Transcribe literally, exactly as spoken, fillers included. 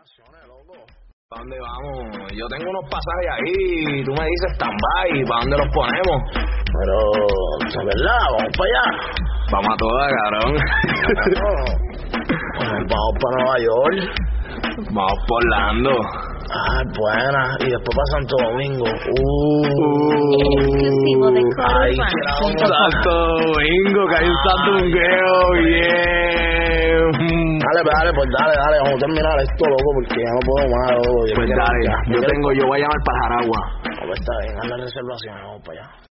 ¿Para dónde vamos? Yo tengo unos pasajes ahí, tú me dices stand-by, ¿para dónde los ponemos? Pero, ¿es verdad? ¿Vamos para allá? Vamos a todas, cabrón. Bueno, vamos para Nueva York. Vamos por Orlando. Ah, buena. Y después para Santo Domingo. Uh, Exclusivo de Ay, Santo Domingo, que hay un Santo Domingo, bien. Dale, dale, pues dale, dale. Vamos a terminar esto, loco, porque ya no puedo más, loco. Pues dale, yo tengo, yo voy a llamar para Jaragua. Pues está bien, haz la reservación, vamos para allá.